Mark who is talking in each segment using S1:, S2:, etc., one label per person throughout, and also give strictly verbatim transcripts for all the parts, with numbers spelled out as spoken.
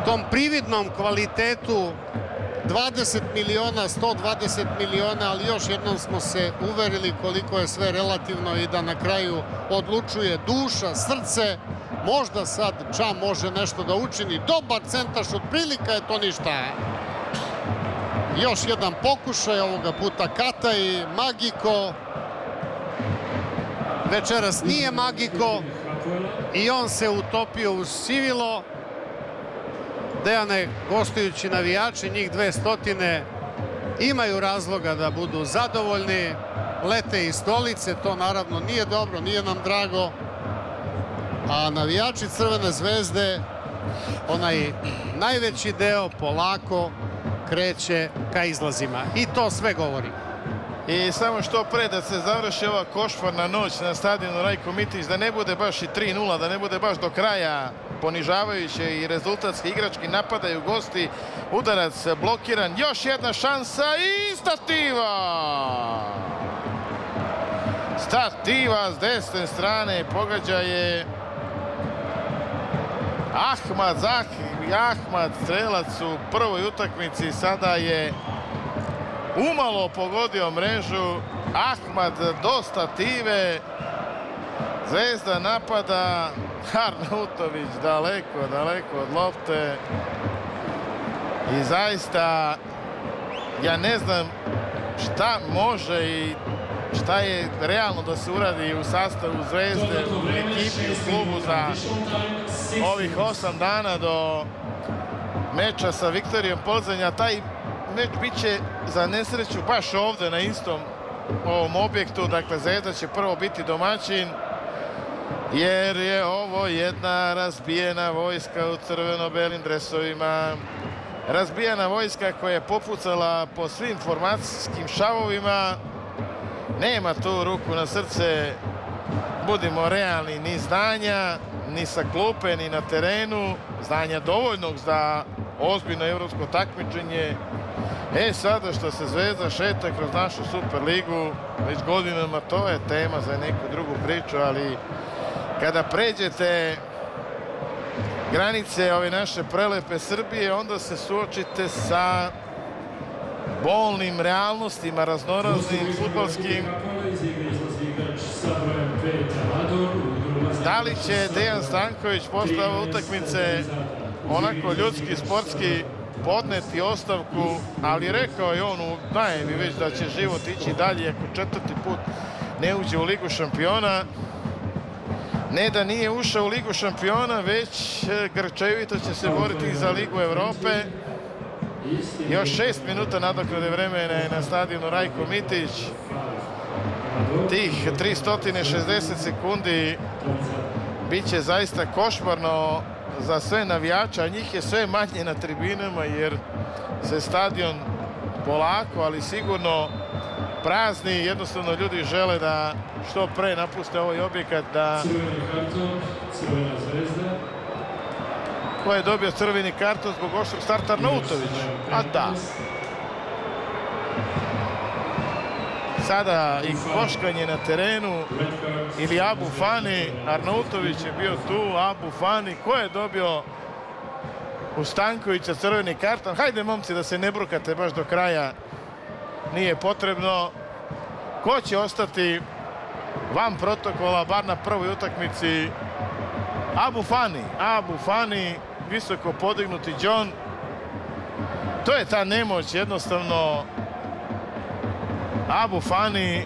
S1: tom prividnom kvalitetu dvadeset miliona, sto dvadeset miliona, ali još jednom smo se uverili koliko je sve relativno i da na kraju odlučuje duša, srce. Možda sad Čam može nešto da učini. Dobar centaršut, prilika je to ništa. Još jedan pokušaj, ovoga puta Kata i Magiko. Večeras nije Magiko i on se utopio u sivilo. Dejane, gostujući navijači, njih dvestotine, imaju razloga da budu zadovoljni. Lete iz stolice, to naravno nije dobro, nije nam drago. A navijači Crvene zvezde, onaj najveći deo, polako kreće ka izlazima. I to sve govori.
S2: I samo što pre da se završi ova košvarna noć na stadionu Rajko Mitić, da ne bude baš i tri nula, da ne bude baš do kraja ponižavajuće i rezultatski igrački, napadaju gosti, udarac blokiran, još jedna šansa i stativa! Stativa s desne strane, pogađa je Ahmad Zahir, Ahmad strelac u prvoj utakmici, sada je umalo pogodio mrežu. Ahmad do stative, Zvezda napada, Arnautović daleko, daleko od lopte i zaista ja ne znam šta može i šta je realno da se uradi u sastavu Zvezde, u ekipi, u klubu za ovih osam dana do meča sa Viktorijom Plzeň. Taj meč bit će za nesreću baš ovde na istom ovom objektu. Dakle, Zvezda će prvo biti domaćin, jer je ovo jedna razbijena vojska u crveno-belim dresovima. Razbijena vojska koja je popucala po svim formacijskim šavovima. Nema tu ruku na srce, budimo realni, ni znanja, ni sa klupe, ni na terenu. Znanja dovoljnog za ozbiljno evropsko takmičenje. E sada što se Zvezda šeta kroz našu Superligu već godinama, to je tema za neku drugu priču, ali kada pređete granice ove naše prelepe Srbije, onda se suočite sa bolnim realnostima, raznoraznim fudbalskim. Da li će Dejan Stanković posle ove utakmice onako ljudski, sportski podneti ostavku, ali rekao je on u najavi već da će život ići dalje ako četvrti put ne uđe u Ligu šampiona. Ne da nije ušao u Ligu šampiona, već grčevito će se boriti za Ligu Evrope. Još šest minuta nadoknade vremena je na stadionu Rajko Mitić. Tih tristo šezdeset sekundi bit će zaista košmarno za sve navijača, a njih je sve manje na tribinama jer se stadion polako, ali sigurno prazni. Jednostavno ljudi žele da što pre napuste ovaj objekat. Da... Ko je dobio crveni karton zbog oštrog starta? Arnautović. A da. Sada i koškanje na terenu ili Abu Fani. Arnautović je bio tu, Abu Fani. Ko je dobio u Stankovića crveni karton? Hajde momci da se ne brukate baš do kraja. Nije potrebno. Ko će ostati van protokola, bar na prvoj utakmici? Abu Fani. Abu Fani, visoko podignuti John. To je ta nemoć, jednostavno. Abu Fani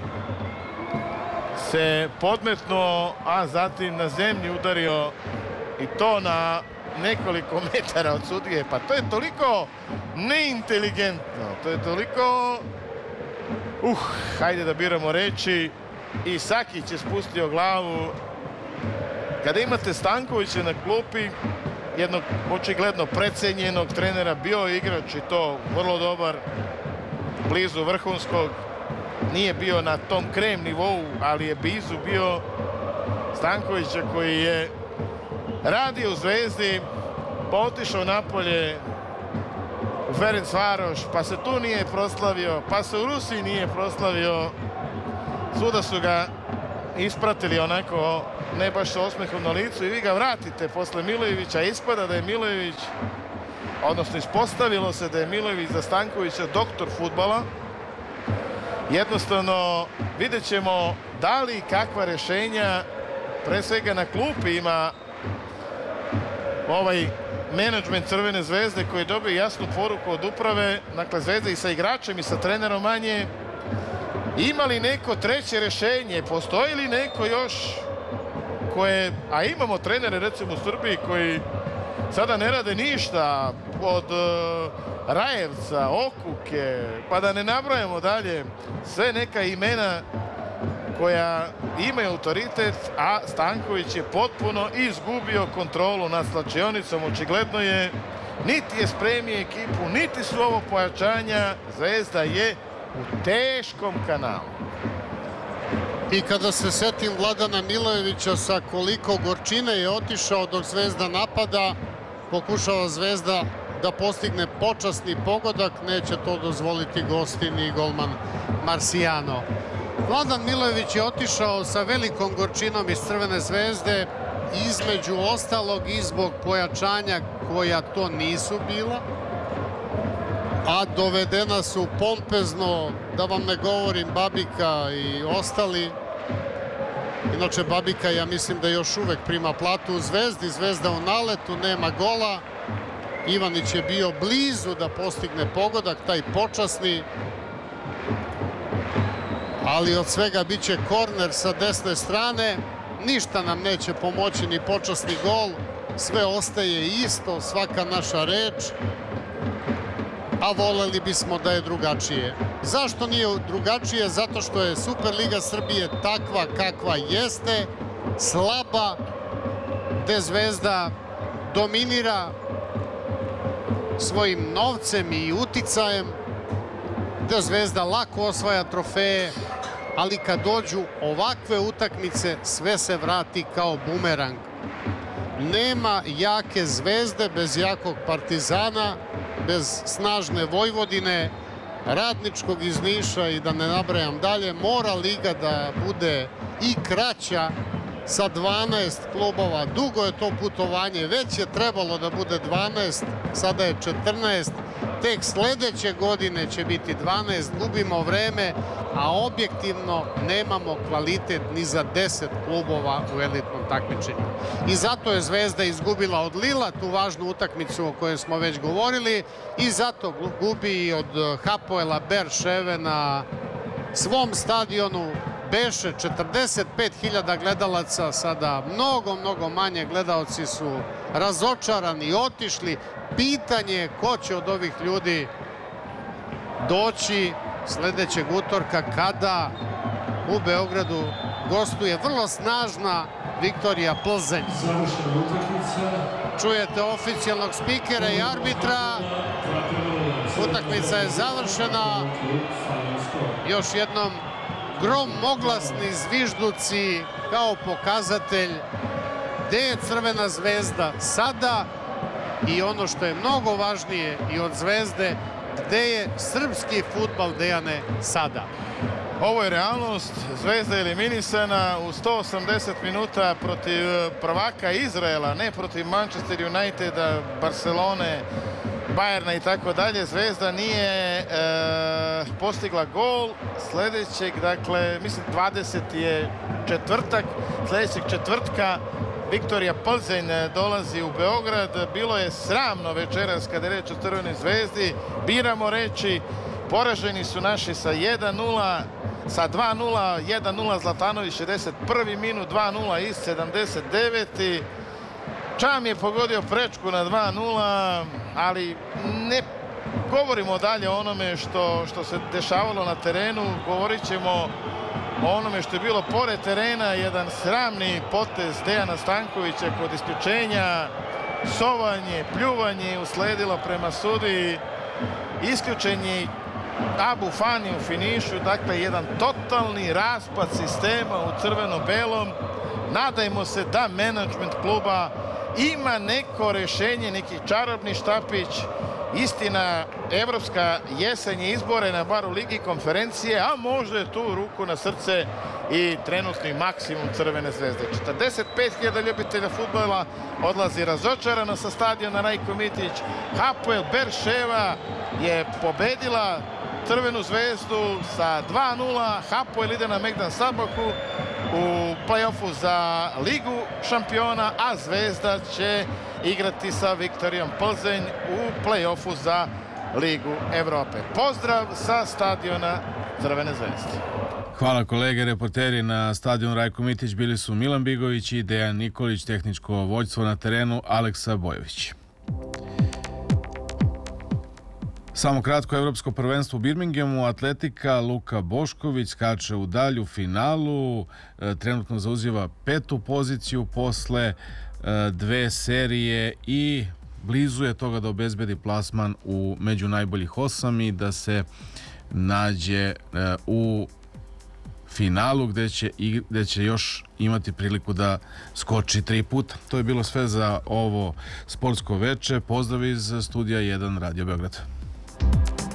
S2: se podmetnuo, a zatim na zemlji udario i to na nekoliko metara od sudije. Pa to je toliko neinteligentno, to je toliko... Uh, hajde da biramo reči. I Sakić je spustio glavu. Kada imate Stankovića na klupi, jednog očigledno precenjenog trenera, bio je igrač i to vrlo dobar, blizu vrhunskog, nije bio na tom krem nivou, ali je blizu bio Stankovića koji je radio u Zvezdi, pa otišao napolje u Ferencvaroš, pa se tu nije proslavio, pa se u Rusiji nije proslavio. Svuda su ga ispratili onako ne baš sa osmehom na licu i vi ga vratite posle Milojevića. Ispada da je Milojević odnosno ispostavilo se da je Milojević za Stankovića doktor fudbala. Jednostavno vidjet ćemo da li kakva rješenja pre svega na klupi ima ovaj menadžment Crvene zvezde koji dobio jasnu poruku od uprave, dakle Zvezda i sa igračem i sa trenerom manje. Ima li neko treće rješenje? Postoji li neko još koje, a imamo trenere recimo u Srbiji koji sada ne rade ništa od uh, Rajevca, Okuke, pa da ne nabrajamo dalje sve neka imena koja imaju autoritet, a Stanković je potpuno izgubio kontrolu nad slačionicom. Očigledno je, niti je spremio ekipu, niti su ovo pojačanja. Zvezda je u teškom kanalu.
S1: I kada se setim Vladana Milojevića sa koliko gorčine je otišao dok Zvezda napada, pokušava Zvezda da postigne počasni pogodak, neće to dozvoliti gosti ni golman Marciano. Vladan Milojević je otišao sa velikom gorčinom iz Crvene zvezde, između ostalog i zbog pojačanja koja to nisu bila, a dovedena su pompezno, da vam ne govorim, Babika i ostali. Inače, Babika, ja mislim da još uvek prima platu u Zvezdi, Zvezda u naletu, nema gola. Ivanić je bio blizu da postigne pogodak, taj počasni, ali od svega bit će korner sa desne strane. Ništa nam neće pomoći ni počasni gol, sve ostaje isto, svaka naša reč, a voleli bismo da je drugačije. Zašto nije drugačije? Zato što je Superliga Srbije takva kakva jeste, slaba, gde Zvezda dominira svojim novcem i uticajem, gde Zvezda lako osvaja trofeje, ali kad dođu ovakve utakmice sve se vrati kao bumerang. Nema jake Zvezde bez jakog Partizana, bez snažne Vojvodine, Radničkog iz Niša i da ne nabrajam dalje. Mora liga da bude i kraća sa dvanaest klubova. Dugo je to putovanje, već je trebalo da bude dvanaest, sada je četrnaest. Tek sledeće godine će biti dvanaest, gubimo vreme, a objektivno nemamo kvalitet ni za deset klubova u elitnom takmičenju. I zato je Zvezda izgubila od Lila tu važnu utakmicu o kojoj smo već govorili i zato gubi i od Hapoela Berševe na svom stadionu. Beše četrdeset pet hiljada gledalaca, sada mnogo, mnogo manje. Gledalci su razočarani, otišli. Pitanje je ko će od ovih ljudi doći sledećeg utorka kada u Beogradu gostuje vrlo snažna Viktorija Plzeň. Čujete oficijalnog spikera i arbitra. Utakmica je završena. Još jednom gromoglasni zvižduci kao pokazatelj gde je Crvena zvezda sada i ono što je mnogo važnije i od Zvezde, gde je srpski fudbal, Dejane, sada.
S2: Ovo je realnost. Zvezda je eliminisana u sto osamdeset minuta protiv prvaka Izraela, ne protiv Manchester Uniteda, Barcelone, Bajerna i tako dalje. Zvezda nije e, postigla gol. Sledećeg, dakle, mislim dvadeseti je četvrtak, sledećeg četvrtka Viktorija Plzeň dolazi u Beograd. Bilo je sramno večeras kada je reč o Crvenoj zvezdi. Biramo reči, poraženi su naši sa jedan nula, sa dva nula, jedan nula Zlatanović šezdeset prvi minut, dva nula iz sedamdeset deveti Čam je pogodio prečku na dva nula, ali ne govorimo dalje o onome što, što se dešavalo na terenu. Govorit ćemo o onome što je bilo pored terena, jedan sramni potez Dejana Stankovića kod isključenja, psovanje, pljuvanje usledilo prema sudiji, isključen je Abu Fani u finišu, dakle jedan totalni raspad sistema u crveno-belom. Nadajmo se da menadžment kluba ima neko rešenje, neki čarobni štapić Istina, evropska jesen je izbore na baru Ligi konferencije, a možda je tu ruku na srce i trenutni maksimum Crvene zvezde. četrdeset pet hiljada ljubitelja fudbala odlazi razočarano sa stadiona Rajko Mitić. Hapoel Berševa je pobedila Crvenu zvezdu sa dva nula. Hapoel ide na Megdan Sabahu u play-offu za Ligu šampiona, a Zvezda će igrati sa Viktorijom Plzenj u play-offu za Ligu Evrope. Pozdrav sa stadiona Crvene zvezde.
S3: Hvala kolege, reporteri na stadionu Rajko Mitić bili su Milan Bigović i Dejan Nikolić, tehničko vođstvo na terenu Aleksa Bojović. Samo kratko, evropsko prvenstvo u Birminghamu, atletika Luka Bošković skače u dalju finalu, trenutno zauziva petu poziciju posle dve serije i blizu je toga da obezbedi plasman u među najboljih osam i da se nađe u finalu gde će, gde će još imati priliku da skoči tri puta. To je bilo sve za ovo sportsko veče. Pozdrav iz studija jedan Radio Beograd.